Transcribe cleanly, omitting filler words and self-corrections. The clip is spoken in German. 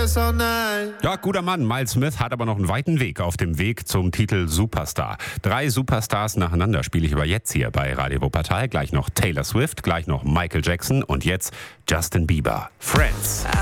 Ja, guter Mann. Miles Smith hat aber noch einen weiten Weg auf dem Weg zum Titel Superstar. 3 Superstars nacheinander spiele ich aber jetzt hier bei Radio Wuppertal. Gleich noch Taylor Swift, gleich noch Michael Jackson und jetzt Justin Bieber. Friends.